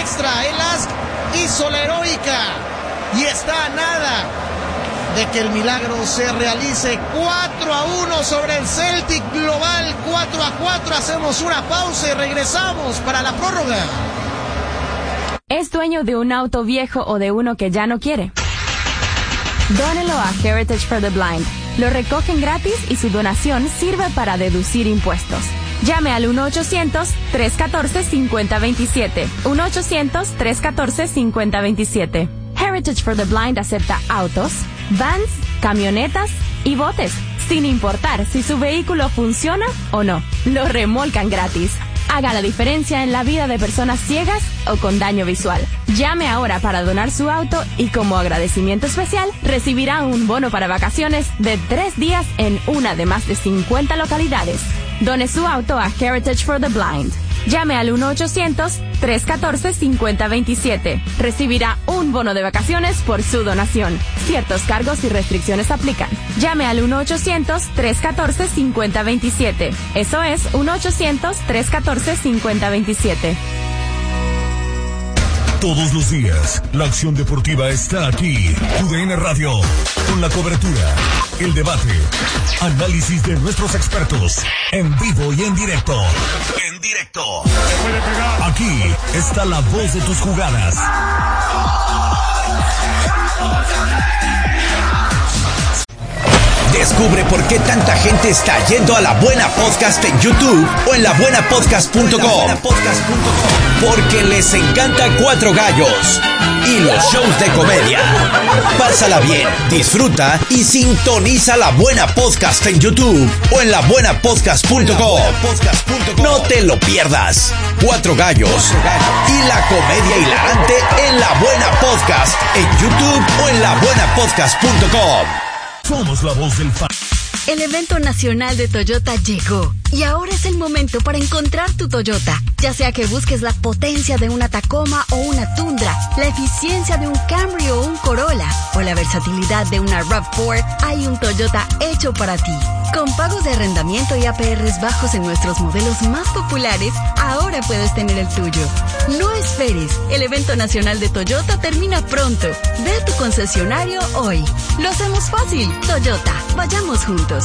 extra. El Lask hizo la heroica y está a nada de que el milagro se realice. 4-1 sobre el Celtic, global 4-4. Hacemos una pausa y regresamos para la prórroga. ¿Es dueño de un auto viejo o de uno que ya no quiere? Dónelo a Heritage for the Blind. Lo recogen gratis y su donación sirve para deducir impuestos. Llame al 1-800-314-5027. 1-800-314-5027. Heritage for the Blind acepta autos, vans, camionetas y botes, sin importar si su vehículo funciona o no. Lo remolcan gratis. Haga la diferencia en la vida de personas ciegas o con daño visual. Llame ahora para donar su auto y como agradecimiento especial recibirá un bono para vacaciones de 3 días en una de más de 50 localidades. Done su auto a Heritage for the Blind. Llame al 1-800-314-5027. Recibirá un bono de vacaciones por su donación. Ciertos cargos y restricciones aplican. Llame al 1-800-314-5027. Eso es 1-800-314-5027. Todos los días, la acción deportiva está aquí. TUDN Radio, con la cobertura, el debate, análisis de nuestros expertos, en vivo y en directo. En directo. Aquí está la voz de tus jugadas. Descubre por qué tanta gente está yendo a La Buena Podcast en YouTube o en labuenapodcast.com. Porque les encanta Cuatro Gallos y los shows de comedia. Pásala bien, disfruta y sintoniza La Buena Podcast en YouTube o en labuenapodcast.com. No te lo pierdas. Cuatro Gallos y la comedia hilarante en La Buena Podcast en YouTube o en labuenapodcast.com. Somos la voz del fan. El evento nacional de Toyota llegó y ahora es el momento para encontrar tu Toyota. Ya sea que busques la potencia de una Tacoma o una Tundra, la eficiencia de un Camry o un Corolla, o la versatilidad de una RAV4, hay un Toyota hecho para ti. Con pagos de arrendamiento y APRs bajos en nuestros modelos más populares, ahora puedes tener el tuyo. No esperes, el evento nacional de Toyota termina pronto. Ve a tu concesionario hoy. Lo hacemos fácil. Toyota, vayamos juntos.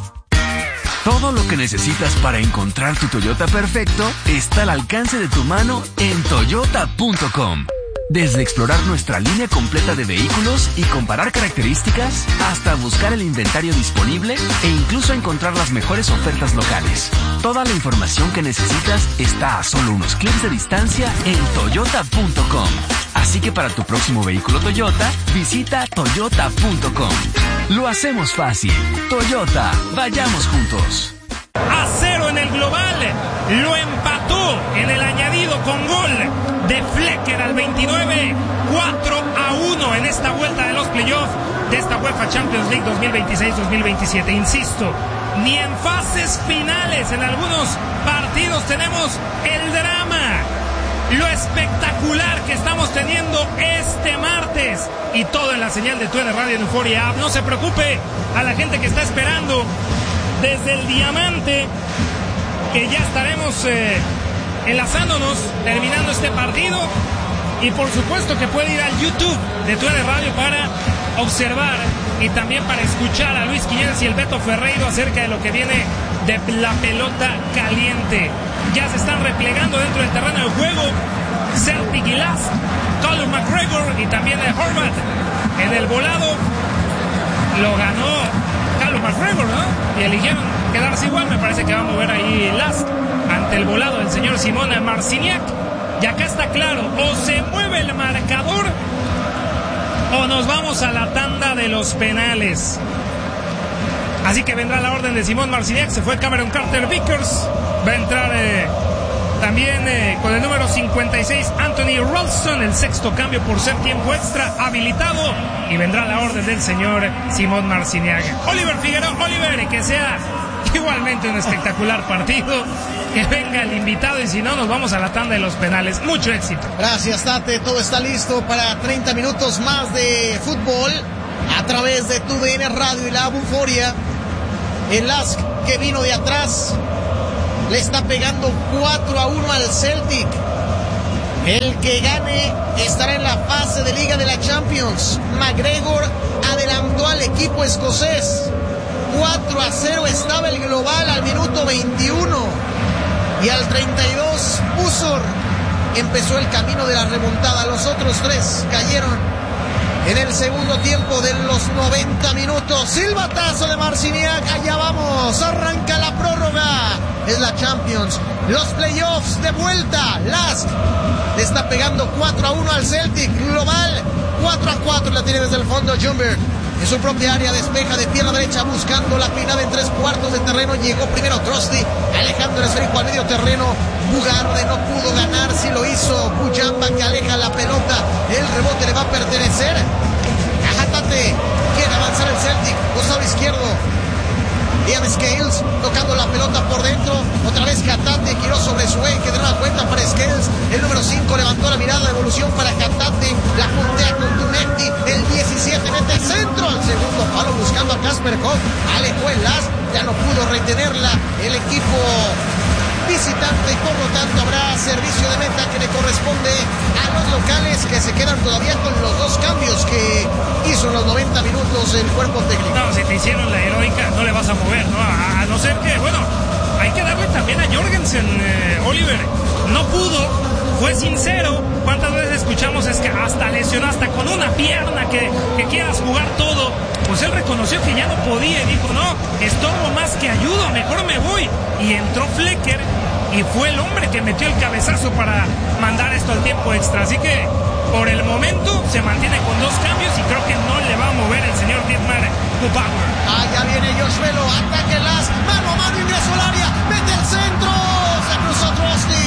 Todo lo que necesitas para encontrar tu Toyota perfecto está al alcance de tu mano en toyota.com. Desde explorar nuestra línea completa de vehículos y comparar características, hasta buscar el inventario disponible e incluso encontrar las mejores ofertas locales. Toda la información que necesitas está a solo unos clics de distancia en toyota.com. Así que para tu próximo vehículo Toyota, visita toyota.com. Lo hacemos fácil. Toyota, vayamos juntos. A 0 en el global, lo empató en el añadido con gol de Flecker al 29, 4-1 en esta vuelta de los playoffs de esta UEFA Champions League 2026-2027. Insisto, ni en fases finales en algunos partidos tenemos el drama, lo espectacular que estamos teniendo este martes, y todo en la señal de TUDN Radio en Euphoria App. No se preocupe a la gente que está esperando desde el Diamante, que ya estaremos enlazándonos, terminando este partido, y por supuesto que puede ir al YouTube de TUDN Radio para observar y también para escuchar a Luis Quiñones y el Beto Ferreiro acerca de lo que viene de la pelota caliente. Ya se están replegando dentro del terreno de juego Celtic y Lask, Colin McGregor y también Horvath. En el volado lo ganó Carlos McGregor, ¿no? Y eligieron quedarse igual. Me parece que va a mover ahí Lask ante el volado del señor Simón Marciniak. Y acá está claro, o se mueve el marcador o nos vamos a la tanda de los penales. Así que vendrá la orden de Simón Marciniak. Se fue Cameron Carter Vickers. Va a entrar también con el número 56 Anthony Ralston, el sexto cambio por ser tiempo extra habilitado. Y vendrá la orden del señor Simón Marciniak. Oliver Figueroa, Oliver, que sea igualmente un espectacular partido. Que venga el invitado, y si no, nos vamos a la tanda de los penales. Mucho éxito. Gracias, Tate. Todo está listo para 30 minutos más de fútbol a través de TUDN Radio y la Euphoria. El Lask, que vino de atrás, le está pegando 4-1 al Celtic. El que gane estará en la fase de Liga de la Champions. McGregor adelantó al equipo escocés. 4-0 estaba el global al minuto 21. Y al 32, Usor empezó el camino de la remontada. Los otros tres cayeron en el segundo tiempo de los 90 minutos. Silbatazo de Marciniak. Allá vamos. Arranca la prórroga. Es la Champions. Los playoffs de vuelta. Lask le está pegando 4-1 al Celtic. Global 4-4. La tiene desde el fondo Ljungberg. En su propia área despeja de pierna derecha buscando la peinada en 3/4 de terreno. Llegó primero Trusty, alejando el esférico al medio terreno. Bugarde no pudo ganar, si lo hizo Bujamba, que aleja la pelota. El rebote le va a pertenecer a Hatate. Quiere avanzar el Celtic, costado izquierdo. Liam Scales tocando la pelota por dentro. Otra vez Hatate giró sobre su eje de nueva cuenta para Scales. El número 5 levantó la mirada, evolución para Hatate. La puntea con Tunecti. El 17 mete el centro al segundo palo buscando a Casper Hoff. Alejó el Lask, ya no pudo retenerla el equipo visitante y por lo tanto habrá servicio de meta que le corresponde a los locales, que se quedan todavía con los dos cambios que hizo en los 90 minutos el cuerpo técnico. No, si te hicieron la heroica no le vas a mover, ¿no? A no ser que, bueno, hay que darle también a Jorgensen, Oliver. No pudo, fue sincero. ¿Cuántas veces escuchamos es que hasta lesionó, hasta con una pierna que quieras jugar todo? Pues él reconoció que ya no podía y dijo, no, estorbo más que ayudo, mejor me voy. Y entró Flecker y fue el hombre que metió el cabezazo para mandar esto al tiempo extra. Así que por el momento se mantiene con dos cambios y creo que no le va a mover el señor Dietmar Kubauer. Allá viene Josh Velo, ataque Lask, mano a mano, ingreso al área, mete el centro, se cruzó Trusty.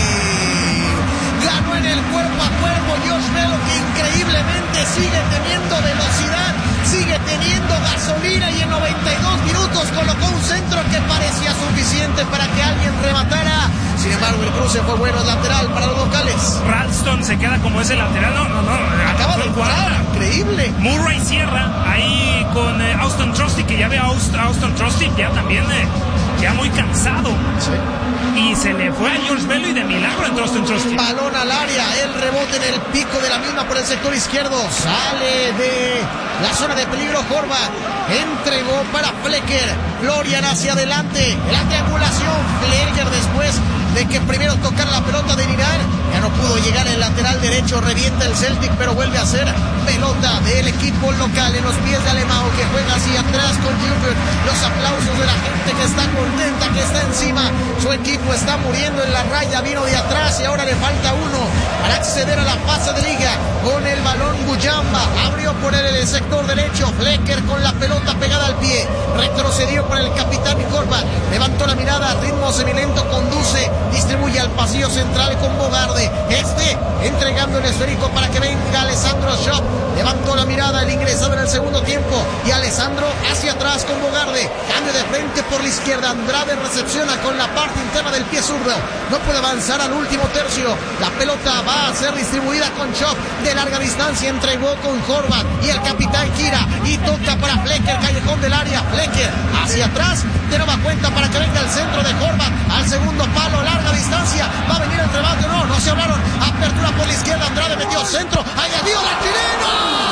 Ganó en el cuerpo a cuerpo Josh Velo, que increíblemente sigue teniendo velocidad, sigue teniendo gasolina, y en 92 minutos colocó un centro que parecía suficiente para que alguien rematara. Sin embargo, el cruce fue bueno, lateral para los locales. Ralston se queda como ese lateral, no, acaba de entrar, increíble. Murray cierra ahí con Auston Trusty, que ya ve a Auston Trusty ya también ya muy cansado. Sí. Y se le fue a George Bello y de milagro entró Auston Trusty. Balón al área, el rebote en el pico de la misma por el sector izquierdo. Sale de la zona de peligro Horvath. Entregó para Flecker. Florian hacia adelante. La triangulación. Flecker después de que primero tocara la pelota de Irán. Ya no pudo llegar el lateral derecho. Revienta el Celtic, pero vuelve a ser pelota del equipo local en los pies de Alemão, que juega hacia atrás con Ljungberg. Los aplausos de la gente que está contenta, que está encima. Su equipo está muriendo en la raya. Vino de atrás y ahora le falta uno para acceder a la fase de liga. Con el balón Bujamba. Abrió por el sector derecho. Flecker con la pelota pegada al pie. Retrocedió para el capitán Horvath. Levantó la mirada. Ritmo semilento. Conduce. Distribuye al pasillo central con Bogarde. Entregando el esférico para que venga Alessandro Schöpf. Levantó la mirada el ingresado en el segundo tiempo. Y Alessandro hacia atrás con Bogarde. Cambio de frente por la izquierda. Andrade recepciona con la parte interna del pie zurdo. No puede avanzar al último tercio. La pelota va a ser distribuida con Schöpf. De larga distancia entregó con Horvath. Y el capitán gira y toca para Flecker. Callejón del área. Flecker hacia atrás. De nueva cuenta para que venga el centro de Horvath. Al segundo palo. Larga distancia. Va a venir el remate. No se hablaron. Apertura por la izquierda. Andrade metió centro. ¡Añadió la chilena!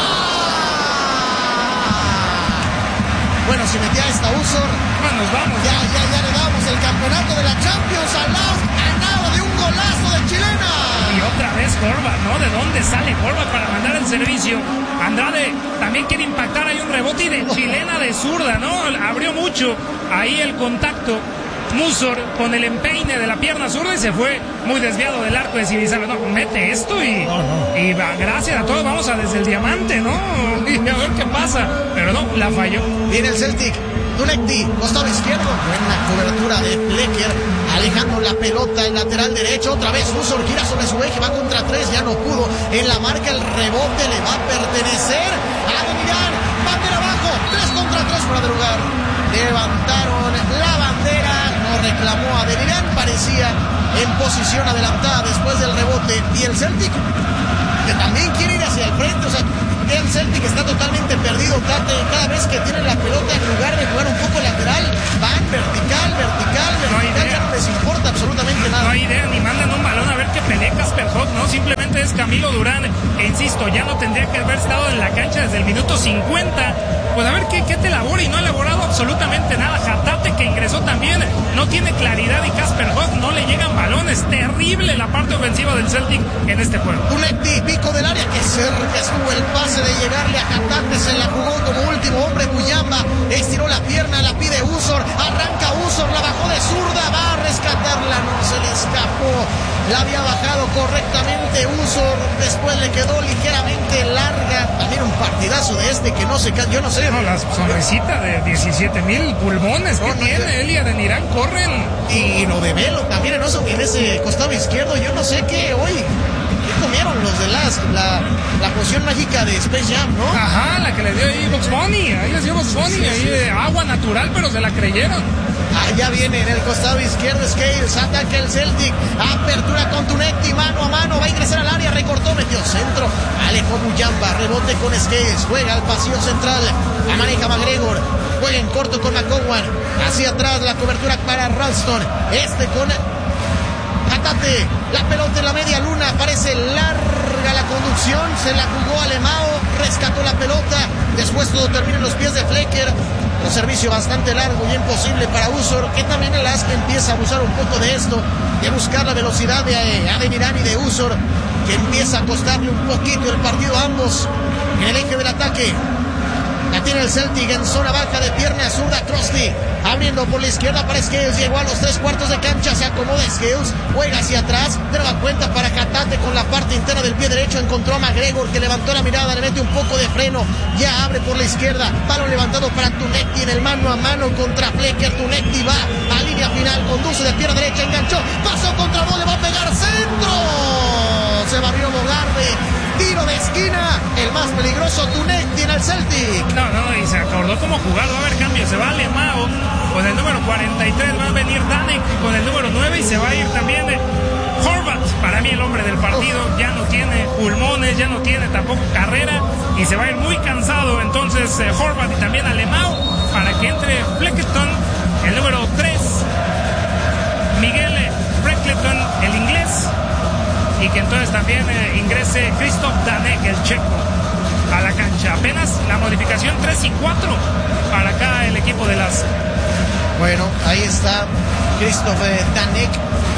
Bueno, si metía esta Usor, nos vamos. Ya le damos el campeonato de la Champions al Lask, a nada de un golazo de chilena. Y otra vez Horvath, ¿no? ¿De dónde sale Horvath para mandar el servicio? Andrade también quiere impactar, hay un rebote y de chilena de zurda, ¿no? Abrió mucho ahí el contacto. Musor con el empeine de la pierna zurda y se fue muy desviado del arco de Sirizarra. No, mete esto y gracias a todos, vamos a desde el diamante, ¿no? Y a ver qué pasa. Pero no, la falló. Viene el Celtic. Dunekti, costado izquierdo. Buena cobertura de Flecker. Alejando la pelota, el lateral derecho. Otra vez Musor gira sobre su eje. Va contra tres, ya no pudo. En la marca el rebote le va a pertenecer a Ademir. Bandera abajo. 3 contra 3 fuera de lugar. Levantaron la bandera. No reclamó a Ademir. Parecía en posición adelantada después del rebote. Y el Celtic, que también quiere ir hacia el frente. O sea, el Celtic Celtic está totalmente perdido, Tate. Cada vez que tienen la pelota, en lugar de jugar un poco lateral, van vertical. Ya no les importa absolutamente nada. No hay idea, ni mandan un balón a ver qué pelea Casper Hock, ¿no? Simplemente es Camilo Durán. E insisto, ya no tendría que haber estado en la cancha desde el minuto 50. Pues a ver qué te elabora, y no ha elaborado absolutamente nada. Jatate, que ingresó también, no tiene claridad, y Casper Hock no le llegan balones. Terrible la parte ofensiva del Celtic en este juego. Tunecti, pico del área, que cerca estuvo el pase de llegarle a Jatate, se la jugó como último hombre Muyamba, estiró la pierna, la pide Usor, arranca Usor, la bajó de zurda, va a rescatarla, no se le escapó, la había bajado correctamente Usor, después le quedó ligeramente larga. También un partidazo de este que no se cae, yo no sé. No, la sonrisita de 17,000 pulmones que tiene Elia de Nirán, corren. Y lo de Velo también en ese costado izquierdo, yo no sé qué hoy. ¿Qué comieron los de la poción mágica de Space Jam, no? Ajá, la que le dio ahí Bugs Bunny, ahí les dio Bugs Bunny, sí, ahí de agua natural, pero se la creyeron. Ya viene en el costado izquierdo Scales, ataca el Celtic, apertura con Tunecti, mano a mano, va a ingresar al área, recortó, metió centro, alejó Muyamba, rebote con Scales, juega al pasillo central, la maneja McGregor, juega en corto con McGowan, hacia atrás la cobertura para Ralston, con Jatate, la pelota en la media luna, parece larga la conducción, se la jugó Alemão, rescató la pelota, después todo termina en los pies de Flecker. Un servicio bastante largo y imposible para Usor, que también el Ask empieza a abusar un poco de esto, de buscar la velocidad de Adeniran y de Usor, que empieza a costarle un poquito el partido a ambos en el eje del ataque. La tiene el Celtic en zona baja de pierna zurda. Crosby abriendo por la izquierda para Scales, llegó a los 3/4 de cancha, se acomoda Scales, juega hacia atrás, de nueva cuenta para Jatate con la parte interna del pie derecho, encontró a McGregor que levantó la mirada, le mete un poco de freno, ya abre por la izquierda, balón levantado para Tunecti en el mano a mano contra Flecker. Tunecti va a línea final, conduce de pierna derecha, enganchó, pasó contra dos, le va a pegar centro, se barrió Bogarde, tiro de esquina, el más peligroso Tunecti en el Celtic. No, y se acordó cómo jugar, va a haber cambio, se va Alemão con el número 43, va a venir Danek con el número 9 y se va a ir también Horvat, para mí el hombre del partido, ya no tiene pulmones, ya no tiene tampoco carrera y se va a ir muy cansado, entonces Horvat y también Alemão para que entre Fleckleton, el número 3, Miguel Fleckleton, el inglés, y que entonces también ingrese Christoph Danek, el checo, a la cancha. Apenas la modificación 3 y 4 para acá el equipo de las... Bueno, ahí está Christoph Danek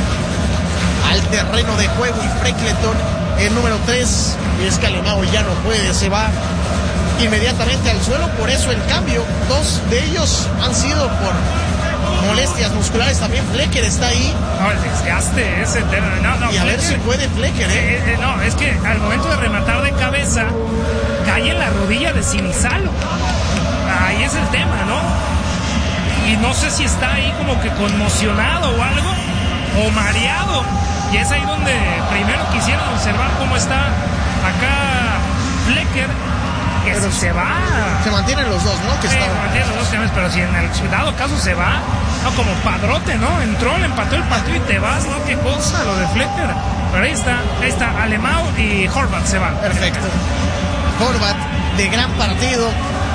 al terreno de juego y Fleckleton, el número 3, y es que Alemão ya no puede, se va inmediatamente al suelo, por eso el cambio. Dos de ellos han sido por molestias musculares, también Flecker está ahí. No, el desgaste es eterno. No, y a ver si puede Flecker, no, es que al momento de rematar de cabeza cae en la rodilla de Sinisalo. Ahí es el tema, ¿no? Y no sé si está ahí como que conmocionado o algo, o mareado. Y es ahí donde primero quisieron observar cómo está acá Flecker, que pero si se va. Se mantienen los dos, ¿no? Que sí, se mantienen los dos cambios, pero si en el dado caso se va, no, como padrote, ¿no? Entró, le empató el partido y te vas, ¿no? Qué cosa lo de Flecker. Pero ahí está Alemão y Horvat se van. Perfecto. Horvat, de gran partido.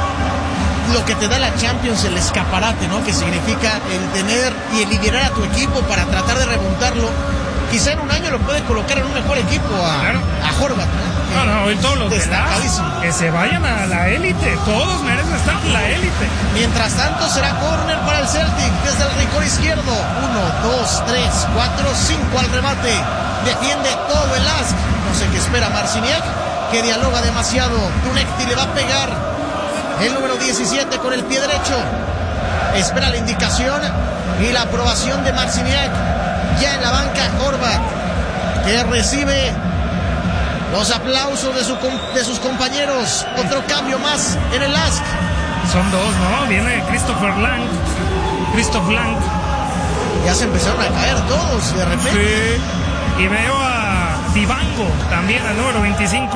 Lo que te da la Champions, el escaparate, ¿no? Que significa el tener y el liderar a tu equipo para tratar de remontarlo. Quizá en un año lo puede colocar en un mejor equipo a Horvat, ¿no? No, hoy todos los destacadísimos que se vayan a la élite, todos merecen estar en la élite. Mientras tanto será córner para el Celtic desde el rincón izquierdo. 1, 2, 3, 4, 5 al remate. Defiende todo el Ask. No sé qué espera Marciniak, que dialoga demasiado. Tunecti le va a pegar. El número 17 con el pie derecho. Espera la indicación y la aprobación de Marciniak. Ya en la banca Horvat, que recibe los aplausos de sus compañeros. Otro cambio más en el Ask. Son dos, ¿no? Viene Christoph Lang. Ya se empezaron a caer todos de repente. Sí. Y veo a Divango también, al número 25.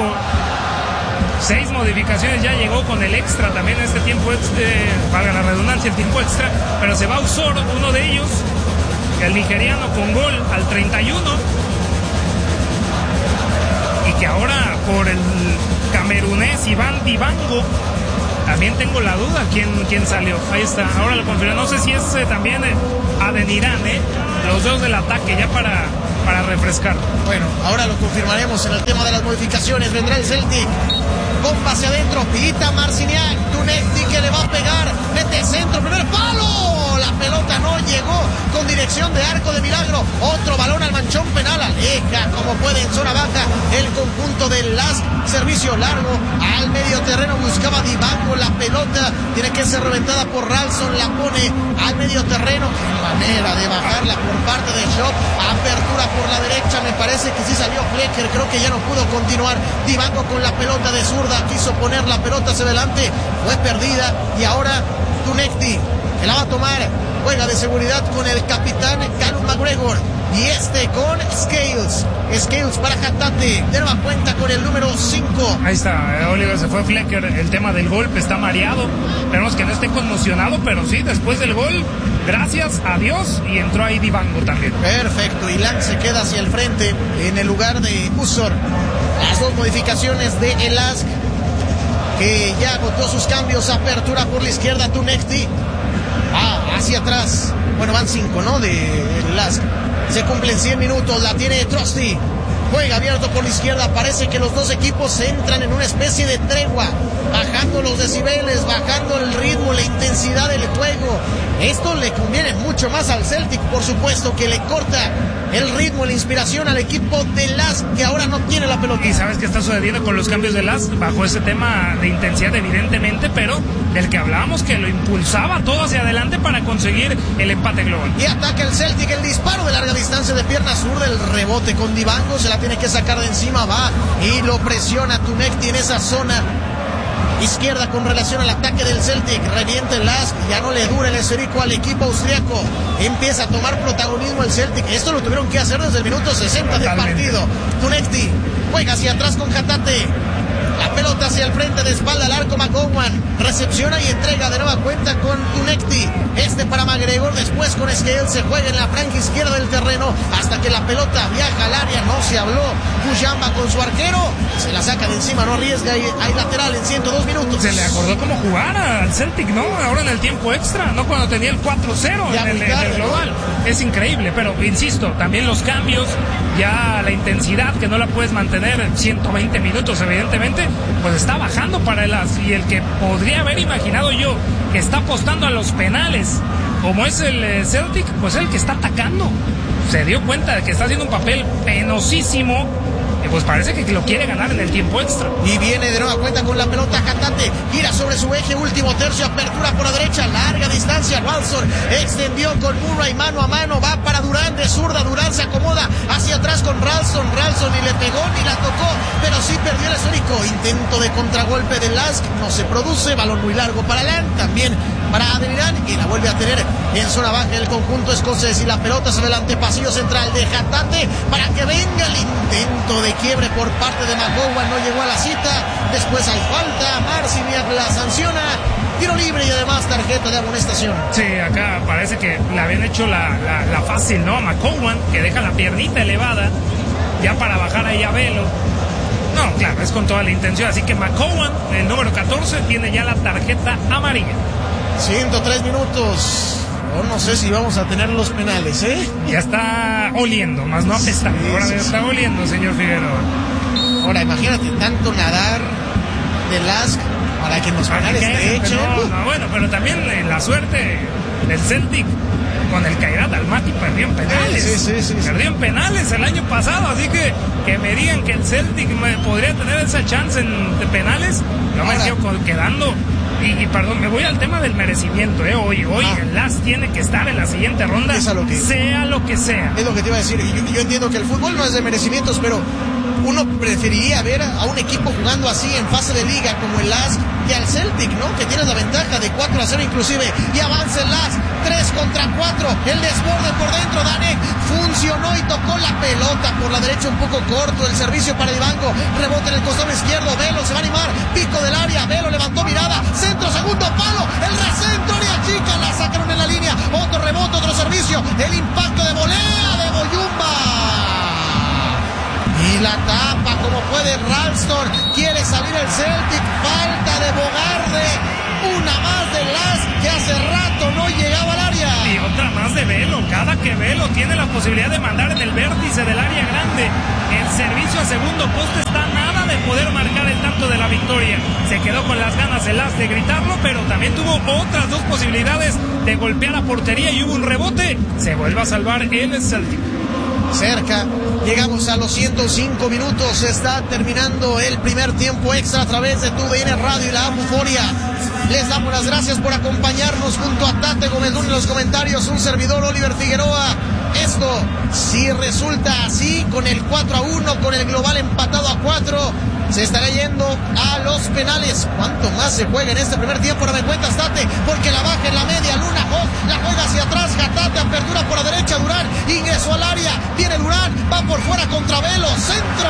6 modificaciones, ya llegó con el extra también este tiempo, valga la redundancia, el tiempo extra, pero se va a Usor, uno de ellos, el nigeriano, con gol al 31, y que ahora por el camerunés Iván Dibango. También tengo la duda quién salió. Ahí está, ahora lo confirmé. No sé si es también Adeniran, los dos del ataque, ya para refrescar. Bueno, ahora lo confirmaremos en el tema de las modificaciones. Vendrá el Celtic. Bomba hacia adentro, pita Marciniak. Tunecti que le va a pegar. Mete centro, primer palo. La pelota no llegó con dirección de arco de milagro. Otro balón al manchón penal. Aleja como puede en zona baja el conjunto del LASK. Servicio largo al medio terreno. Buscaba Dibango la pelota. Tiene que ser reventada por Ralston. La pone al medio terreno. Qué manera de bajarla por parte de Schott. Apertura por la derecha. Me parece que sí salió Flecker. Creo que ya no pudo continuar. Dibango con la pelota de zurda. Quiso poner la pelota hacia adelante. Fue perdida. Y ahora Tunecti que la va a tomar. Juega de seguridad con el capitán Callum McGregor. Y con Scales para Hatate. De nueva cuenta con el número 5. Ahí está, Oliver, se fue Flecker. El tema del golpe, está mareado. Esperemos que no esté conmocionado, pero sí, después del gol, gracias a Dios, y entró ahí Dibango también. Perfecto, y Lang se queda hacia el frente en el lugar de Usor. Las dos modificaciones de el LASK, que ya agotó sus cambios. Apertura por la izquierda, Tunecti. Hacia atrás. Bueno, van 5, ¿no? De el LASK. Se cumplen 100 minutos, la tiene Trusty. Juega abierto por la izquierda. Parece que los dos equipos entran en una especie de tregua, bajando los decibeles, bajando el ritmo, la intensidad del juego. Esto le conviene mucho más al Celtic, por supuesto, que le corta el ritmo, la inspiración al equipo de LASK, que ahora no tiene la pelota. ¿Y sabes qué está sucediendo con los cambios de LASK? Bajo ese tema de intensidad, evidentemente, pero del que hablábamos, que lo impulsaba todo hacia adelante para conseguir el empate global. Y ataca el Celtic, el disparo de larga distancia de pierna zurda, el rebote con Dibango, se la tiene que sacar de encima, va y lo presiona Tunecti en esa zona izquierda con relación al ataque del Celtic. Revienta el LASK, ya no le dura el esférico al equipo austriaco. Empieza a tomar protagonismo el Celtic. Esto lo tuvieron que hacer desde el minuto 60 del partido. Tunecti juega hacia atrás con Hatate. La pelota hacia el frente, de espalda al arco. McGowan recepciona y entrega de nueva cuenta con Tunecti. Para McGregor, después con Scales. Se juega en la franja izquierda del terreno hasta que la pelota viaja al área. No se habló. Fujamba con su arquero. Se la saca de encima, no arriesga. Y hay lateral en 102 minutos. Se le acordó cómo jugar al Celtic, ¿no? Ahora en el tiempo extra, no cuando tenía el 4-0 en el global. Es increíble, pero insisto, también los cambios, ya la intensidad que no la puedes mantener 120 minutos, evidentemente, pues está bajando para el LASK. Y el que podría haber imaginado yo que está apostando a los penales, como es el Celtic, pues es el que está atacando. Se dio cuenta de que está haciendo un papel penosísimo. Pues parece que lo quiere ganar en el tiempo extra. Y viene de nueva cuenta con la pelota Hatate. Gira sobre su eje, último tercio, apertura por la derecha, larga distancia. Ralston extendió con Murray mano a mano. Va para Durán de zurda. Durán se acomoda hacia atrás con Ralston. Ralston ni le pegó ni la tocó, pero sí perdió el esférico. Intento de contragolpe de LASK. No se produce. Balón muy largo para Lang. También para Adeniran. Y la vuelve a tener en zona baja el conjunto escocés. Y la pelota se adelante. Pasillo central de Hatate para que venga el intento de quiebre por parte de McGowan. No llegó a la cita. Después hay falta. Marciniak la sanciona. Tiro libre y además tarjeta de amonestación. Sí, acá parece que le habían hecho la fácil, ¿no? A McGowan, que deja la piernita elevada ya para bajar ahí a Velo. No, claro, es con toda la intención. Así que McGowan, el número 14, tiene ya la tarjeta amarilla. 103 minutos. No sé si vamos a tener los penales, ¿eh? Ya está oliendo, más no apestando. Sí, ahora ya está oliendo, señor Figueroa. Ahora, imagínate tanto nadar de LASK para que los penales te echen. No, bueno, pero también la suerte del Celtic con el Kairat Almaty perdió en penales. Sí. Perdió en penales el año pasado, así que me digan que el Celtic podría tener esa chance de penales. No me sigo quedando. Y perdón, me voy al tema del merecimiento, Hoy el LASK tiene que estar en la siguiente ronda, sea lo que sea. Es lo que te iba a decir. Yo entiendo que el fútbol no es de merecimientos, pero uno preferiría ver a un equipo jugando así en fase de liga como el LASK que al Celtic, ¿no? Que tiene la ventaja de 4-0 inclusive. Y avanza el LASK, 3 contra 4. El desborde por dentro, Danek funcionó y tocó la pelota por la derecha un poco corto. El servicio para Dibango, rebote en el costado izquierdo. Velo se va a animar, pico del área. Velo levantó mirada, centro, segundo palo. El recentro, área chica, la sacaron en la línea. Otro rebote, otro servicio. El impacto de volea de Boyumba. Y la tapa como puede Ralston. Quiere salir el Celtic. Falta de Bogarde. Una más de Lask, que hace rato no llegaba al área. Y otra más de Velo. Cada que Velo tiene la posibilidad de mandar en el vértice del área grande. El servicio a segundo poste está a nada de poder marcar el tanto de la victoria. Se quedó con las ganas el Lask de gritarlo, pero también tuvo otras dos posibilidades de golpear a portería y hubo un rebote. Se vuelve a salvar el Celtic. Cerca, llegamos a los 105 minutos, se está terminando el primer tiempo extra a través de TUDN Radio y la Euforia. Les damos las gracias por acompañarnos junto a Tate Gómez en los comentarios, un servidor Oliver Figueroa. Esto, si resulta así, con el 4-1, con el global empatado a 4, se estará yendo a los penales. ¿Cuánto más se juega en este primer tiempo? Ahora me cuentas, Tate, porque la baja en la media, Luna Hawk, la juega hacia atrás, Gatate, apertura por la derecha, Durán, ingresó al área, viene Durán, va por fuera contra Velo, centro,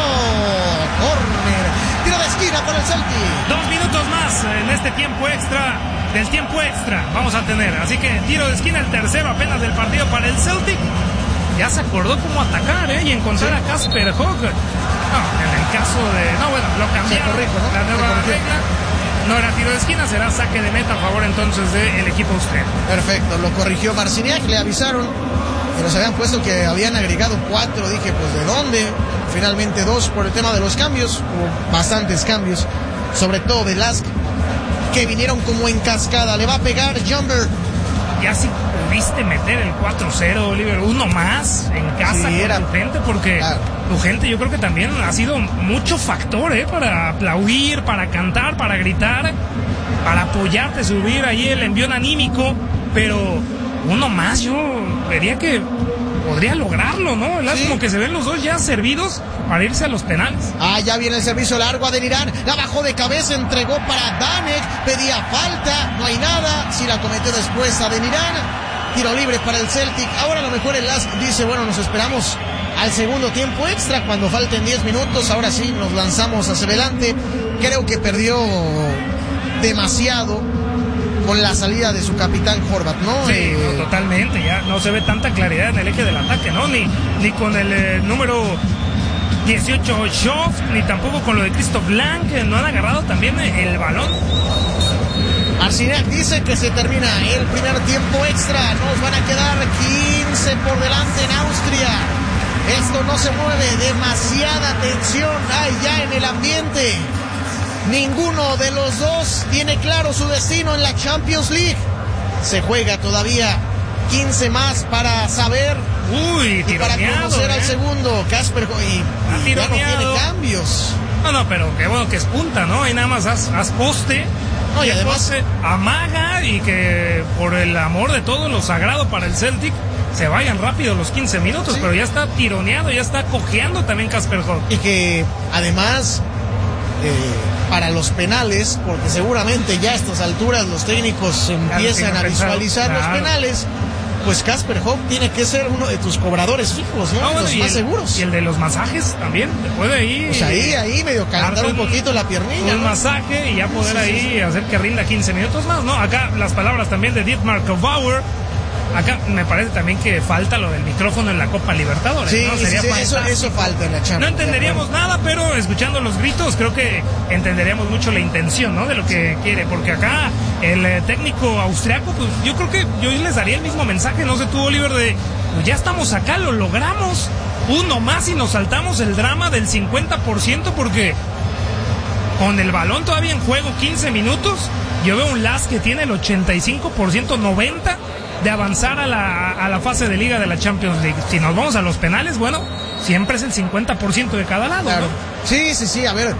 córner, tiro de esquina para el Celtic. 2 minutos más en este tiempo extra, del tiempo extra vamos a tener, así que tiro de esquina, el tercero apenas del partido para el Celtic. Ya se acordó cómo atacar, y encontrar a Casper Hogg. No, en el caso de... No, bueno, lo cambiaron. ¿no? La nueva regla. No era tiro de esquina, será saque de meta a favor entonces del equipo austriaco. Perfecto, lo corrigió Marciniak, le avisaron que nos habían puesto que habían agregado 4. Dije, pues ¿de dónde? Finalmente 2 por el tema de los cambios. Hubo bastantes cambios, sobre todo de Lask, que vinieron como en cascada. Le va a pegar Jumber. Ya si pudiste meter el 4-0, Oliver, uno más en casa, sí, con tu gente, porque tu gente yo creo que también ha sido mucho factor, para aplaudir, para cantar, para gritar, para apoyarte, subir ahí el envión anímico, pero uno más yo vería que podría lograrlo, ¿no? Sí. Como que se ven los dos ya servidos para irse a los penales. Ya viene el servicio largo a Adeniran, la bajó de cabeza, entregó para Danek, pedía falta, no hay nada, si la cometió después Adeniran, tiro libre para el Celtic. Ahora a lo mejor el Lask dice, bueno, nos esperamos al segundo tiempo extra, cuando falten 10 minutos, ahora sí nos lanzamos hacia adelante. Creo que perdió demasiado con la salida de su capitán Horvat, ¿no? Sí, no, totalmente, ya no se ve tanta claridad en el eje del ataque, ¿no? Ni con el número 18 Schoff, ni tampoco con lo de Christoph Lang, que no han agarrado también el balón. Marciniak dice que se termina el primer tiempo extra, nos van a quedar 15 por delante en Austria. Esto no se mueve, demasiada tensión hay ya en el ambiente. Ninguno de los dos tiene claro su destino en la Champions League. Se juega todavía 15 más para saber y para conocer al segundo. Casper y ya no tiene cambios. No, pero qué bueno que es punta, ¿no? Y nada más haz poste. No, y además poste, amaga, y que por el amor de todo lo sagrado para el Celtic se vayan rápido los 15 minutos, sí. Pero ya está tironeado, ya está cojeando también Casper Hogg. Y que además para los penales, porque seguramente ya a estas alturas los técnicos empiezan a visualizar los penales, pues Casper Hogg tiene que ser uno de tus cobradores fijos, ¿no? Los más seguros. Y el de los masajes también, te puede ir. Pues ahí medio calentar un poquito la piernilla. Un masaje y ya poder hacer que rinda 15 minutos más, ¿no? Acá las palabras también de Dietmar Bauer. Acá me parece también que falta lo del micrófono en la Copa Libertadores, sí, ¿no? Sería eso falta en la Champions. No entenderíamos nada, pero escuchando los gritos creo que entenderíamos mucho la intención, ¿no? De lo que quiere, porque acá el técnico austriaco, pues yo creo que yo les daría el mismo mensaje, no sé tú, Oliver, de pues ya estamos acá, lo logramos, uno más y nos saltamos el drama del 50%, porque con el balón todavía en juego 15 minutos, yo veo un Lask que tiene el 85%, 90% de avanzar a la fase de liga de la Champions League. Si nos vamos a los penales, bueno, siempre es el 50% de cada lado, claro, ¿no? Sí, a ver,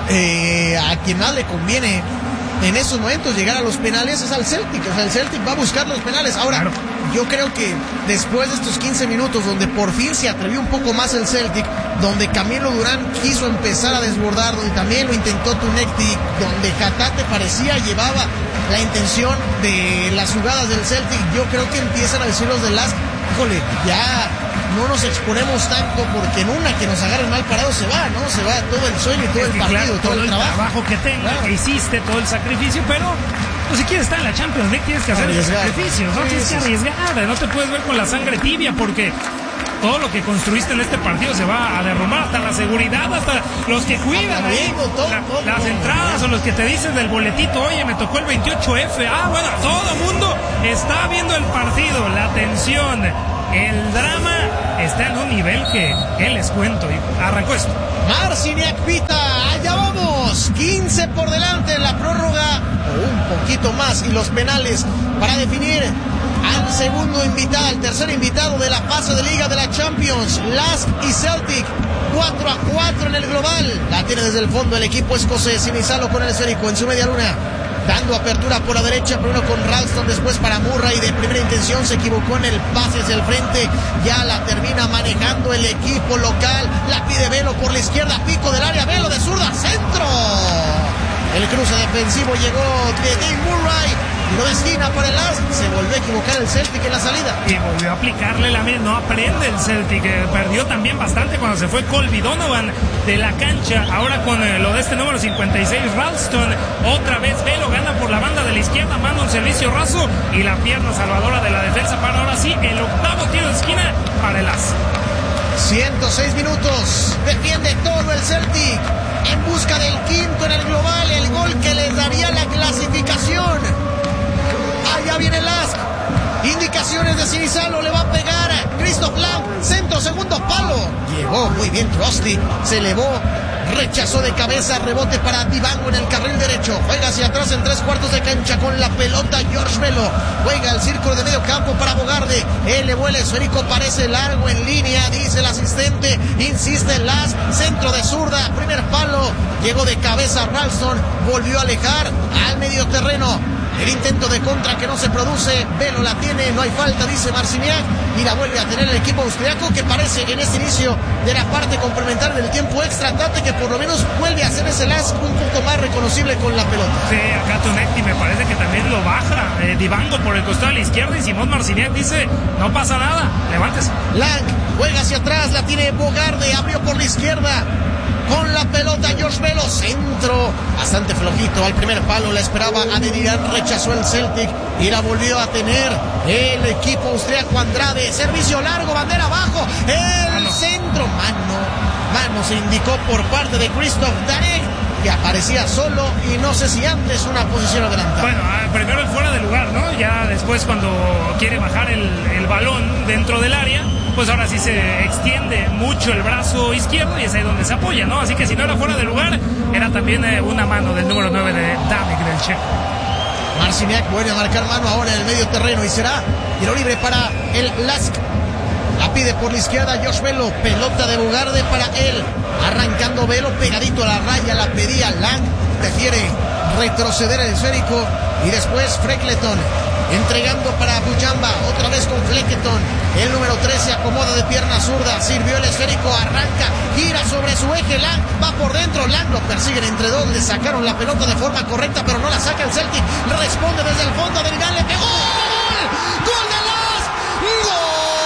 a quien más le conviene en esos momentos llegar a los penales es al Celtic. O sea, el Celtic va a buscar los penales. Ahora, claro, yo creo que después de estos 15 minutos donde por fin se atrevió un poco más el Celtic, donde Camilo Durán quiso empezar a desbordar, donde también lo intentó Tunecti, donde Gatate parecía llevaba la intención de las jugadas del Celtic, yo creo que empiezan a decir los de Lask, híjole, ya no nos exponemos tanto, porque en una que nos agarren mal parados se va, ¿no? Se va todo el sueño, todo el partido, claro, todo el trabajo que tenga, claro, que hiciste, todo el sacrificio, pero pues si quieres estar en la Champions League tienes que hacer sacrificios, ¿no? Tienes que arriesgar, no te puedes ver con la sangre tibia, porque todo lo que construiste en este partido se va a derrumbar, hasta la seguridad, hasta los que cuidan ahí las entradas, o los que te dicen del boletito, oye, me tocó el 28F. Bueno, todo el mundo está viendo el partido, la tensión, el drama está en un nivel que les cuento. Y arrancó esto. Marciniak pita, allá vamos, 15 por delante en la prórroga, o un poquito más, y los penales para definir al segundo invitado, al tercer invitado de la fase de Liga de la Champions. Lask y Celtic, 4-4 en el global. La tiene desde el fondo el equipo escocés. Sinisalo con el esférico en su media luna, dando apertura por la derecha, primero con Ralston, después para Murray. De primera intención se equivocó en el pase hacia el frente, ya la termina manejando el equipo local. La pide Velo por la izquierda, pico del área, Velo de zurda, centro. El cruce defensivo llegó de Dave Murray, lo de esquina para el Lask. Se volvió a equivocar el Celtic en la salida y volvió a aplicarle la misma. No aprende el Celtic, perdió también bastante cuando se fue Colby Donovan de la cancha. Ahora con lo de este número 56, Ralston, otra vez Velo gana por la banda de la izquierda, manda un servicio raso y la pierna salvadora de la defensa para ahora sí el octavo tiro de esquina para el Lask. 106 minutos, defiende todo el Celtic en busca del quinto en el global, el gol que les daría la clasificación. Allá viene Lask, indicaciones de Sinisalo, le va a pegar a Christoph Lang, centro, segundo palo, llegó muy bien Trusty, se elevó, rechazó de cabeza, rebote para Divango en el carril derecho, juega hacia atrás en 3/4 de cancha con la pelota George Velo, juega el círculo de medio campo para Bogarde, elevó el esférico, parece largo en línea, dice el asistente, insiste Lask, centro de zurda, primer palo, llegó de cabeza Ralston, volvió a alejar al medio terreno. El intento de contra que no se produce, Velo la tiene, no hay falta, dice Marciniak, y la vuelve a tener el equipo austriaco, que parece en este inicio de la parte complementaria del tiempo extra, Tate, que por lo menos vuelve a hacer ese Lask un poco más reconocible con la pelota. Sí, acá Tonetti me parece que también lo baja, Divango por el costado de la izquierda, y Simón Marciniak dice, no pasa nada, levántese. Lang juega hacia atrás, la tiene Bogarde, abrió por la izquierda, con la pelota George Velo, centro bastante flojito al primer palo, la esperaba Adeniran, rechazó el Celtic y la volvió a tener el equipo austriaco. Andrade, servicio largo, bandera abajo, el centro, mano se indicó por parte de Christoph Danek, que aparecía solo y no sé si antes una posición adelantada. Bueno, primero el fuera de lugar, ¿no? Ya después cuando quiere bajar el balón dentro del área, pues ahora sí se extiende mucho el brazo izquierdo y es ahí donde se apoya, ¿no? Así que si no era fuera de lugar, era también una mano del número 9 de Danek, del checo. Marciniak vuelve a marcar mano ahora en el medio terreno y será tiro libre para el Lask. La pide por la izquierda Josh Velo, pelota de Bogarde para él, arrancando Velo pegadito a la raya, la pedía Lang, prefiere retroceder el esférico y después Freckleton entregando para Bujamba, otra vez con Fleckleton, el número 13 acomoda de pierna zurda, sirvió el esférico, arranca, gira sobre su eje, Lang va por dentro, Lang lo persiguen entre dos, le sacaron la pelota de forma correcta pero no la saca el Celtic, responde desde el fondo, Adeniran le pegó, ¡gol de Lask! ¡Gol!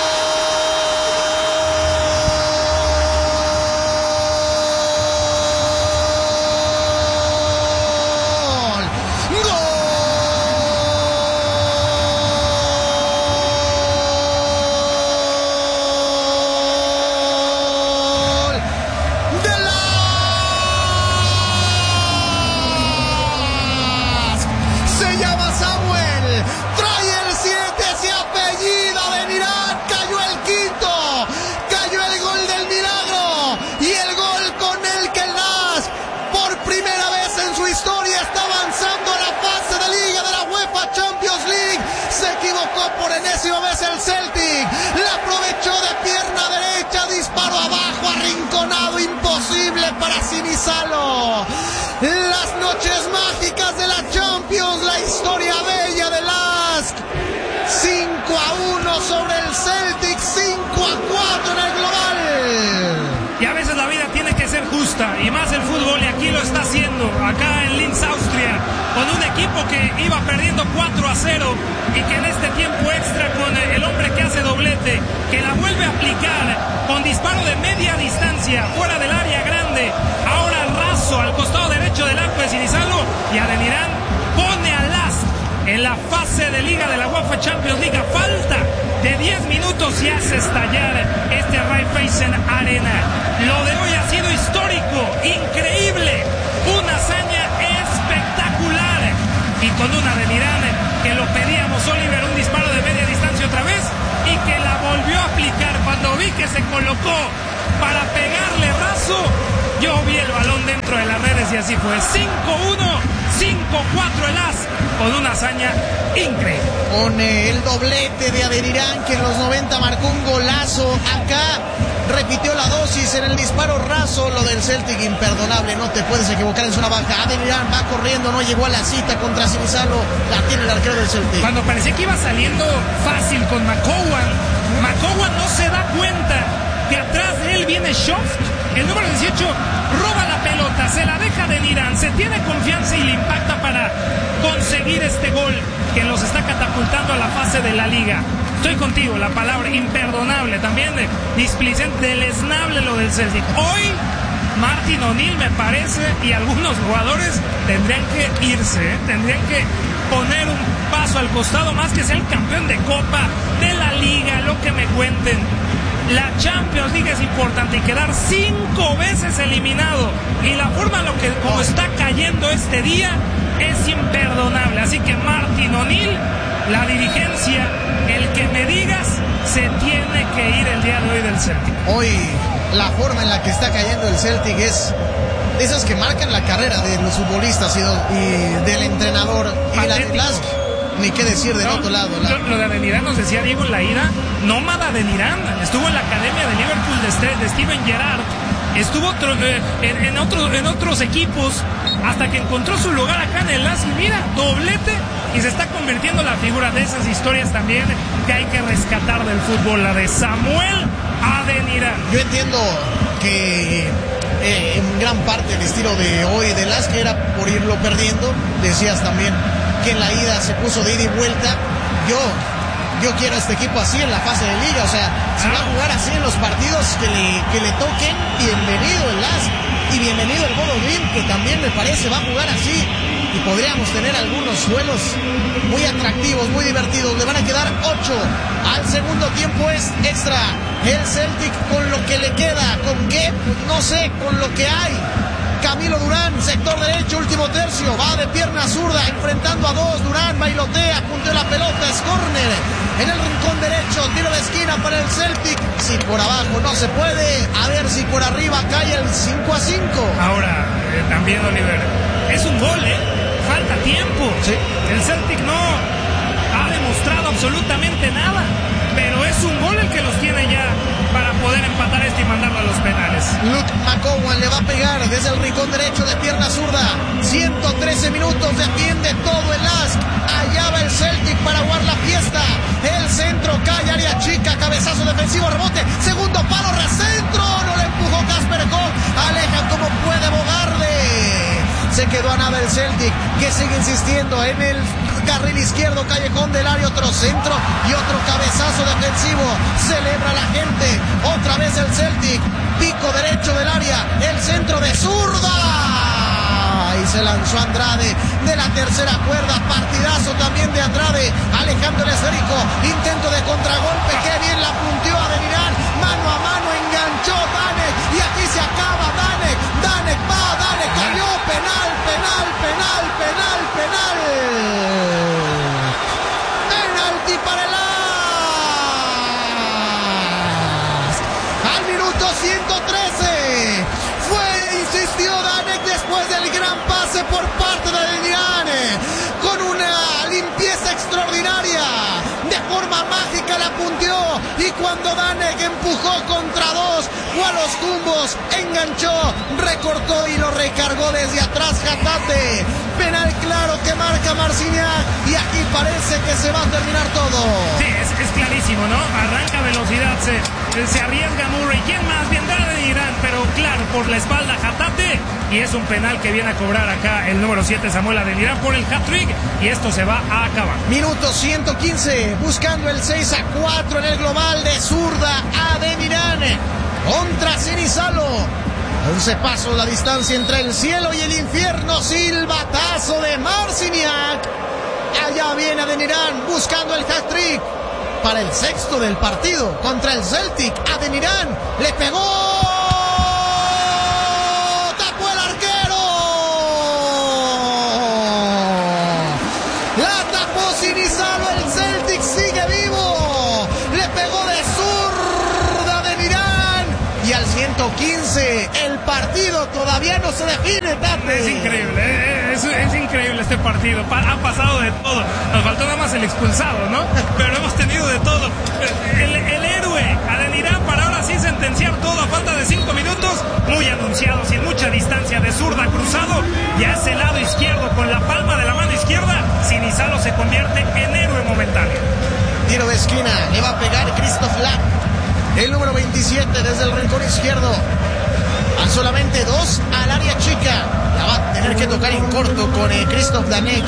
El Celtic la aprovechó de pierna derecha, disparo abajo, arrinconado, imposible para Sinisalo. Las noches mágicas de la Champions, la historia bella de Lask. 5-1 sobre el Celtic, 5-4 en el global. Y a veces la vida tiene que ser justa, y más el fútbol, y aquí lo está haciendo, acá en Linz, Austria, con un equipo que iba perdiendo 4-0 y que en este tiempo extra con el hombre que hace doblete, que la vuelve a aplicar con disparo de media distancia, fuera del área grande, ahora raso al costado derecho del arco de Sinisalo, y Adeniran pone a Lask en la fase de liga de la UEFA Champions League, falta de 10 minutos y hace estallar este Raiffeisen Arena. Lo de hoy ha sido histórico, increíble, una hazaña espectacular. Y con una de Irán, que lo pedíamos, Oliver, un disparo de media distancia otra vez, y que la volvió a aplicar. Cuando vi que se colocó para pegarle raso, yo vi el balón dentro de las redes y así fue. 5-1, 5-4 el As, con una hazaña increíble. Con el doblete de Adeniran, que en los 90 marcó un golazo. Acá repitió la dosis en el disparo raso. Lo del Celtic, imperdonable, no te puedes equivocar en zona baja. Adeniran va corriendo, no llegó a la cita contra Sinisalo. La tiene el arquero del Celtic. Cuando parecía que iba saliendo fácil con McCowan no se da cuenta que atrás de él viene Schoft, el número 18, roba la pelota, se la deja de Adeniran, se tiene confianza y le impacta para conseguir este gol que los está catapultando a la fase de la liga. Estoy contigo, la palabra imperdonable, también displicente, deleznable lo del Celtic. Hoy Martin O'Neill, me parece, y algunos jugadores tendrían que irse, tendrían que poner un paso al costado, más que ser el campeón de Copa, de la Liga, lo que me cuenten. La Champions League es importante y quedar 5 veces eliminado. Y la forma en como está cayendo este día es imperdonable. Así que Martin O'Neill, la dirigencia, el que me digas, se tiene que ir el día de hoy del Celtic. Hoy la forma en la que está cayendo el Celtic es de esas que marcan la carrera de los futbolistas y del entrenador. Patético. Y la de Lask, ni qué decir del otro lado. Lo de Adeniran, nos decía Diego en la ida, nómada Adeniran, estuvo en la academia de Liverpool de Steven Gerrard, estuvo en otros equipos hasta que encontró su lugar acá en el Lask. Mira, doblete, y se está convirtiendo en la figura de esas historias también que hay que rescatar del fútbol, la de Samuel Adeniran. Yo entiendo que en gran parte el estilo de hoy de Lask era por irlo perdiendo. Decías también que en la ida se puso de ida y vuelta. Yo quiero a este equipo así en la fase de liga. O sea, si va a jugar así en los partidos que le toquen, bienvenido el Lask y bienvenido el Bodo Glimt, que también me parece va a jugar así. Y podríamos tener algunos duelos muy atractivos, muy divertidos. Le van a quedar 8 al segundo tiempo, es extra. El Celtic con lo que le queda, ¿con qué? Pues no sé, con lo que hay. Camilo Durán, sector derecho, último tercio, va de pierna zurda, enfrentando a dos. Durán bailotea, puntea la pelota, es córner. En el rincón derecho, tiro de esquina para el Celtic. Si por abajo no se puede, a ver si por arriba cae el 5-5. Ahora, también, Oliver, es un gol, falta tiempo. Sí. El Celtic no ha demostrado absolutamente nada, pero es un gol el que los tiene ya para poder empatar esto y mandarlo a los penales. Luke McCowan le va a pegar desde el rincón derecho de pierna zurda. 113 minutos, defiende todo el Lask. Allá va el Celtic para jugar la fiesta. El centro cae, área chica, cabezazo defensivo, rebote, segundo palo, recentro, no le empujó Kasper Koch. Aleja como puede Bogarde. Se quedó a nada el Celtic, que sigue insistiendo en el carril izquierdo, callejón del área, otro centro y otro cabezazo defensivo. Celebra la gente, otra vez el Celtic, pico derecho del área, el centro de zurda. Y se lanzó Andrade de la tercera cuerda, partidazo también de Andrade, alejando el esférico, intento de contragolpe, qué bien la punteó Adeniran, mano a mano, enganchó Danek, y aquí se acaba Danek va, Danek cayó, penal. Penalti para el Lask. Al minuto 113 insistió Danek después del gran pase por parte de Adeniran, con una limpieza extraordinaria, de forma mágica la punteó, y cuando Danek empujó contra dos, fue a los tumbos, enganchó, recortó y lo recargó desde atrás Hatate. Penal claro que marca Marciniak, y aquí parece que se va a terminar todo. Sí, es clarísimo, ¿no? Arranca velocidad, se arriesga Murray. ¿Quién más? Vendrá de Irán, pero claro, por la espalda Hatate, y es un penal que viene a cobrar acá el número 7 Samuel Adeniran por el hat-trick, y esto se va a acabar. Minuto 115, buscando el 6-4 en el global, de zurda Adeniran contra Sinisalo. 11 pasos la distancia entre el cielo y el infierno. Silbatazo de Marciniak. Allá viene Adeniran buscando el hat-trick. para el sexto del partido contra el Celtic. Adeniran le pegó. Tapó el arquero. La tapó Sinisalo. El Celtic sigue vivo. Le pegó de zurda Adeniran. Y al 115 el partido todavía no se define, Tate. Es increíble, es increíble este partido. Ha pasado de todo. Nos faltó nada más el expulsado, ¿no? Pero hemos tenido de todo. El héroe Adeniran para ahora sí sentenciar todo a falta de 5 minutos. Muy anunciado, sin mucha distancia, de zurda cruzado. Y a ese lado izquierdo, con la palma de la mano izquierda, Sinisalo se convierte en héroe momentáneo. Tiro de esquina, le va a pegar Christoph Lahm, el número 27 desde el rincón izquierdo. A solamente 2 al área chica. La va a tener que tocar en corto con Christoph Danek.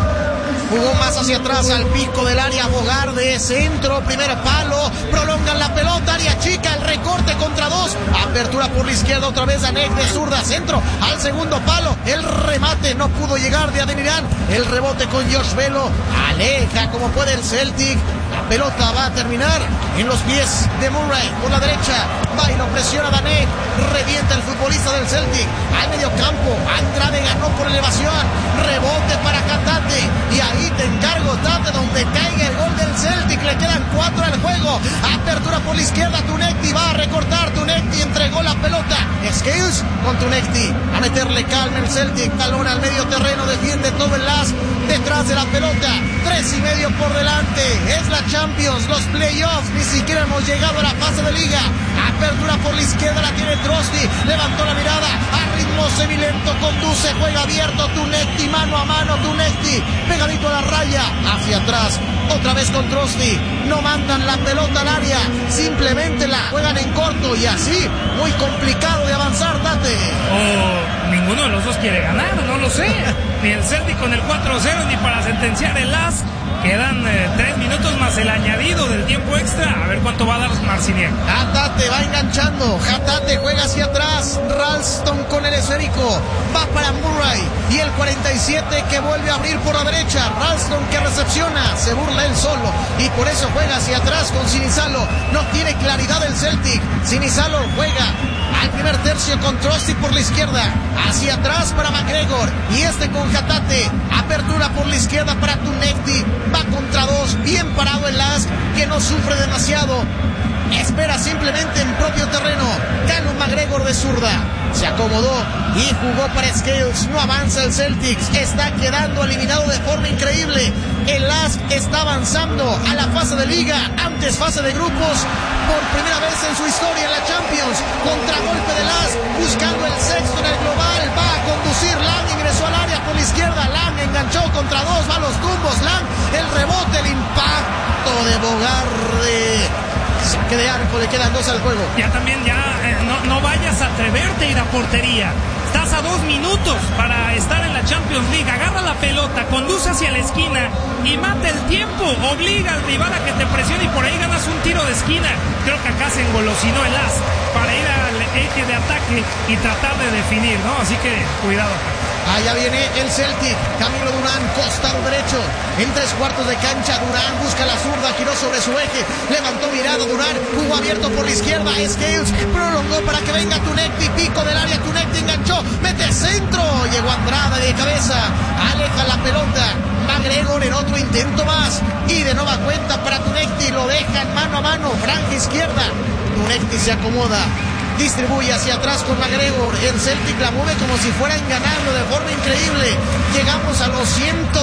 Jugó más hacia atrás al pico del área. Bogarde, centro, primer palo. Prolongan la pelota, área chica, el recorte contra 2. Apertura por la izquierda, otra vez Danek de zurda, centro al segundo palo. El remate no pudo llegar de Adeniran. El rebote con Josh Velo. Aleja como puede el Celtic. La pelota va a terminar en los pies de Murray por la derecha. Va y lo presiona Danek. Revienta el futbolista del Celtic al medio campo. Andrade ganó por elevación. Rebote para Hatate. Y ahí te encargo, Tate, donde caiga el gol del Celtic. Le quedan 4 al juego. Apertura por la izquierda. Tunecti va a recortar. Tunecti entregó la pelota. Scales con Tunecti. A meterle calma el Celtic. Balón al medio terreno. Defiende todo el Lask detrás de la pelota. 3:30 por delante. Es la Champions, los playoffs. Ni siquiera hemos llegado a la fase de liga. Apertura por la izquierda, la tiene Trosti. Levantó la mirada a ritmo semilento. Conduce, juega abierto. Tunecti, mano a mano. Tunecti, pegadito a la raya. Hacia atrás, otra vez con Trosti. No mandan la pelota al área. Simplemente la juegan en corto. Y así, muy complicado de avanzar, Tate. Ninguno de los dos quiere ganar, no lo sé. Ni el Celtic con el 4-0, ni para sentenciar el Lask. Quedan 3 minutos más el añadido del tiempo extra. A ver cuánto va a dar Marciniak. Hatate va enganchando. Hatate juega hacia atrás. Ralston con el esférico. Va para Murray. Y el 47 que vuelve a abrir por la derecha. Ralston que recepciona. Se burla él solo. Y por eso juega hacia atrás con Sinisalo. No tiene claridad el Celtic. Sinisalo juega al primer tercio con Trosti por la izquierda. Hacia atrás para McGregor. Y este con Hatate. Apertura por la izquierda para Tunecti. Va contra 2. Bien parado el Lask, que no sufre demasiado. Espera simplemente en propio terreno. Callum McGregor de zurda. Se acomodó y jugó para Scales. No avanza el Celtic. Está quedando eliminado de forma increíble. El Lask está avanzando a la fase de liga. Antes fase de grupos. Por primera vez en su historia en la Champions. Contragolpe de Lask. Buscando el sexto en el global. Va a conducir Lang. Ingresó al área por la izquierda. Lang enganchó contra 2. Va a los tumbos. Lang. El rebote. El impacto de Bogarde. Saque de arco, le quedan 2 al juego. Ya también, no vayas a atreverte a ir a portería. Estás a 2 minutos para estar en la Champions League. Agarra la pelota, conduce hacia la esquina y mata el tiempo. Obliga al rival a que te presione y por ahí ganas un tiro de esquina. Creo que acá se engolosinó el Lask para ir al eje de ataque y tratar de definir, ¿no? Así que cuidado acá. Allá viene el Celtic. Camilo Durán, costado derecho. En 3/4 de cancha, Durán busca la zurda, giró sobre su eje. Levantó mirada Durán, jugó abierto por la izquierda. Scales prolongó para que venga Tunecti. Pico del área, Tunecti enganchó. Mete centro. Llegó Andrade de cabeza. Aleja la pelota. McGregor en otro intento más. Y de nueva cuenta para Tunecti. Lo dejan mano a mano. Franja izquierda. Tunecti se acomoda. Distribuye hacia atrás con McGregor. El Celtic la mueve como si fueran ganando de forma increíble. Llegamos a los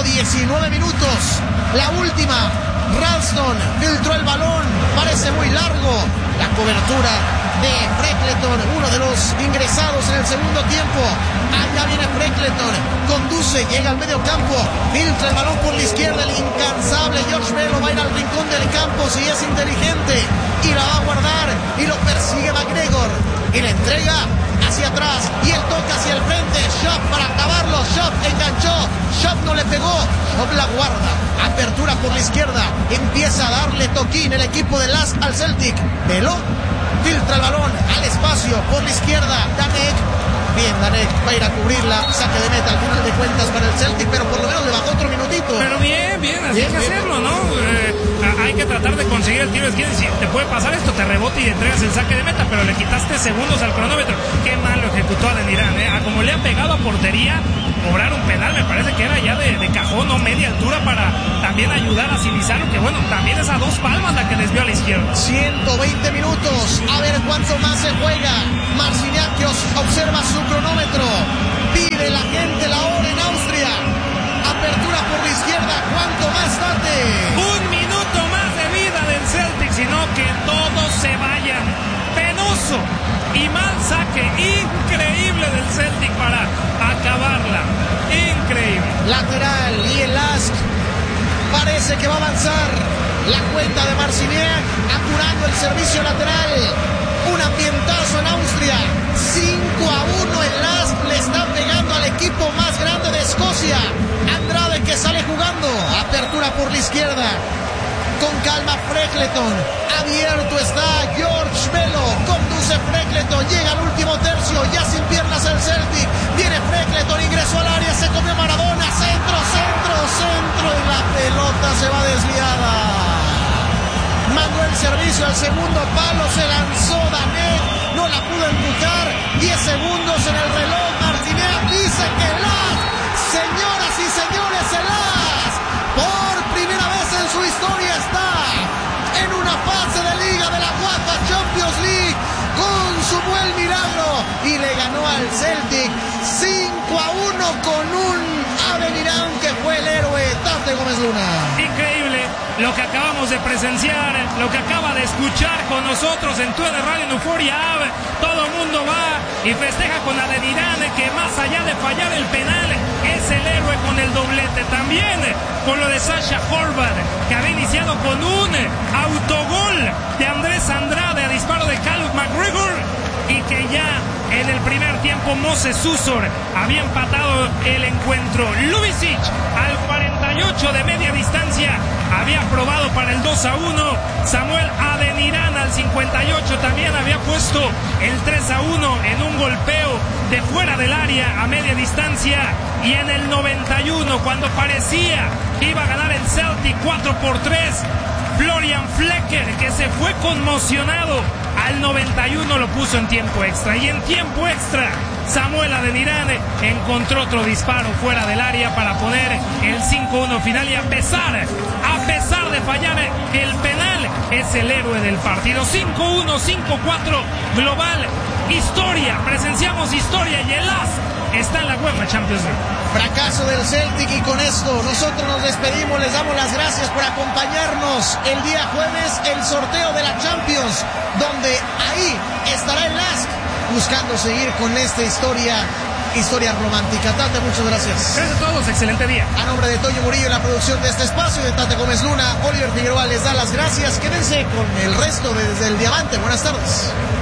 119 minutos. La última. Ralston filtró el balón. Parece muy largo. La cobertura de Freckleton, uno de los ingresados en el segundo tiempo. Allá viene Freckleton. Conduce, llega al medio campo. Filtra el balón por la izquierda. El incansable Josh Velo va a ir al rincón del campo si es inteligente. Y la va a guardar. Y lo persigue McGregor. Y la entrega hacia atrás. Y el toque hacia el frente. Shop para acabarlo. Shop enganchó. Shop no le pegó. Shop la guarda. Apertura por la izquierda. Empieza a darle toquín el equipo de Lask al Celtic. Velo filtra el balón al espacio por la izquierda. Danek. Bien, Danek va a ir a cubrirla. Saque de meta al final de cuentas para el Celtic, pero por lo menos le bajó otro minutito. Pero bien, así hay que hacerlo, ¿no? hay que tratar de conseguir el tiro de esquina. Si te puede pasar esto, te rebota y entregas el saque de meta, pero le quitaste segundos al cronómetro. Qué mal lo ejecutó Adeniran, como le ha pegado a portería, cobrar un penal me parece que era ya de cajón o media altura para también ayudar a Sinisalo, que bueno, también es a 2 palmas la que desvió a la izquierda. 120 minutos, a ver cuánto más se juega. Marciniak que observa su cronómetro, pide la gente la hora en Austria. Apertura por la izquierda, ¿cuánto más Tate? 1 minuto más de vida del Celtic, sino que todos se vayan. Penoso y mal saque, increíble del Celtic para acabarla, increíble. Lateral y el Lask parece que va a avanzar. La cuenta de Marciniak, apurando el servicio lateral. Un ambientazo en Austria. 5-1 el Lask le está pegando al equipo más grande de Escocia. Andrade que sale jugando. Apertura por la izquierda. Con calma Freckleton. Abierto está George Bello. Conduce Freckleton. Llega al último tercio. Ya sin piernas el Celtic. Viene Freckleton. Ingresó al área. Se comió Maradona. Centro. Y la pelota se va desviada. Mandó el servicio al segundo palo. Se lanzó Danet. No la pudo empujar. 10 segundos en el reloj. Marciniak dice que el Lask. Señoras y señores, el Lask por primera vez en su historia está en una fase de liga de la UEFA Champions League con su buen milagro y le ganó al Celtic 5-1 con un Adeniran que fue el héroe. Tate Gómez Luna. Increíble lo que acabamos de presenciar, lo que acaba de escuchar con nosotros en TUDN Radio en Euphoria App. Todo el mundo va y festeja con Adeniran, que más allá de fallar el penal es el héroe con el doblete. También con lo de Sasha Horvath, que había iniciado con un autogol de Andrés Andrade a disparo de Callum McGregor, y que ya en el primer tiempo Moses Susor había empatado el encuentro. Lubicic al 48 de media distancia había probado para el 2-1. Samuel Adeniran al 58 también había puesto el 3-1 en un golpeo de fuera del área a media distancia. Y en el 91, cuando parecía que iba a ganar el Celtic 4-3, Florian Flecker, que se fue conmocionado, al 91 lo puso en tiempo extra. Y en tiempo extra, Samuel Adeniran encontró otro disparo fuera del área para poner el 5-1 final. Y a pesar de fallar el penal, es el héroe del partido. 5-1, 5-4 global. Historia, presenciamos historia, y el Lask está en la UEFA Champions League. Fracaso del Celtic, y con esto nosotros nos despedimos. Les damos las gracias por acompañarnos el día jueves, el sorteo de la Champions, donde ahí estará el Lask buscando seguir con esta historia romántica. Tate, muchas gracias. Gracias a todos, excelente día. A nombre de Toño Murillo en la producción de este espacio, de Tate Gómez Luna, Oliver Figueroa les da las gracias. Quédense con el resto de Desde el Diamante. Buenas tardes.